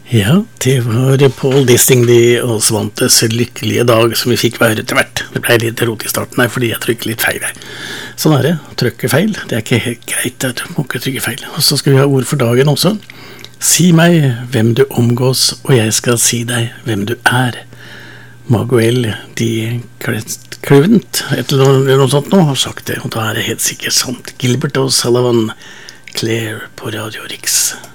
Ja, det var Paul Distingley og Svantes lykkelige dag som vi fikk være etter hvert. Det ble litt rot i starten her, fordi jeg trykket litt feil her. Sånn er det, trykke feil, det er ikke helt greit, du må ikke trykke feil. Og så skal vi ha ord for dagen også. Si meg hvem du omgås, og jeg skal si deg hvem du er. Maguel de Crevent, et eller noe sånt nå, har sagt det, og da er det helt sikkert sant. Gilbert og Sullivan, Claire på Radio Riks.